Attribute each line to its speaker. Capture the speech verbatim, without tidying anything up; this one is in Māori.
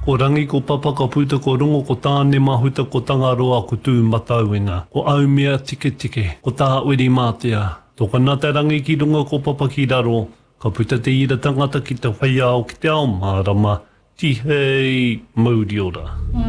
Speaker 1: Ko rangi ko papa ka puta ko rongo ko tāne mahuta ko tangaroa ko tū matauina. Ko au mea tike tike. Ko tā uri mātea. Tōka nā te rangi ki runga ko papa ki raro. Ka puta te ira tangata ki te whaiao ki te ao mārama. Tihei mauri ora. Mm.